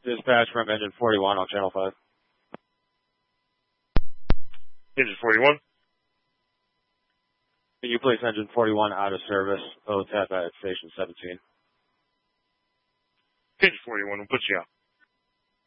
Dispatch from engine 41 on channel 5. Engine 41. Can you place engine 41 out of service? OTAP at station 17. Engine 41, we'll put you out.